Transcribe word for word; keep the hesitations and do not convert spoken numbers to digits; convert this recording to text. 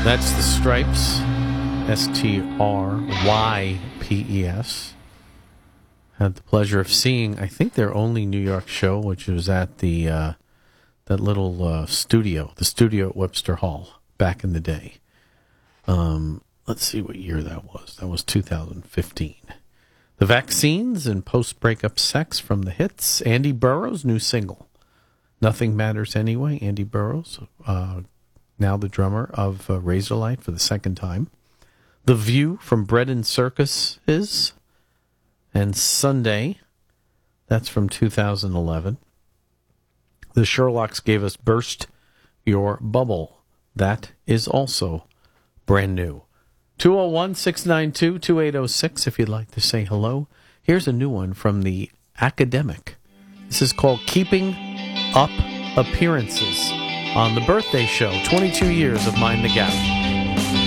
That's the Stripes, S T R Y P E S. Had the pleasure of seeing, I think, their only New York show, which was at the uh, that little uh, studio, the studio at Webster Hall, back in the day. Um, let's see what year that was. That was two thousand fifteen. The Vaccines and Post-Breakup Sex from the Hits. Andy Burroughs' new single, Nothing Matters Anyway. Andy Burroughs, uh, now the drummer of uh, Razorlight for the second time. The View from Bread and Circuses. And Sunday, that's from two thousand eleven. The Sherlocks gave us Burst Your Bubble. That is also brand new. two oh one, six nine two, two eight oh six if you'd like to say hello. Here's a new one from the Academic. This is called Keeping Up Appearances on the birthday show, twenty-two years of Mind the Gap.